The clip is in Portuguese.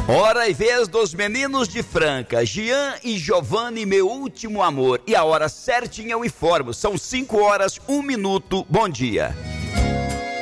Hora e vez dos meninos de Franca, Jean e Giovanni, meu último amor. E a hora certinha eu informo, são 5 horas, 1 minuto, bom dia.